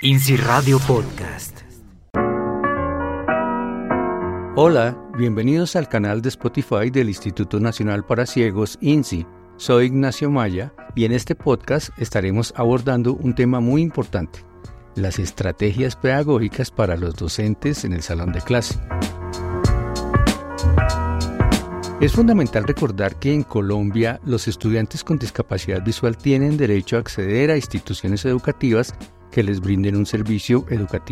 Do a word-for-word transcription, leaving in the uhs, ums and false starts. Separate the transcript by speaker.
Speaker 1: INSI Radio Podcast.
Speaker 2: Hola, bienvenidos al canal de Spotify del Instituto Nacional para Ciegos, INSI. Soy Ignacio Maya y en este podcast estaremos abordando un tema muy importante: las estrategias pedagógicas para los docentes en el salón de clase. Es fundamental recordar que en Colombia los estudiantes con discapacidad visual tienen derecho a acceder a instituciones educativas que les brinden un servicio educativo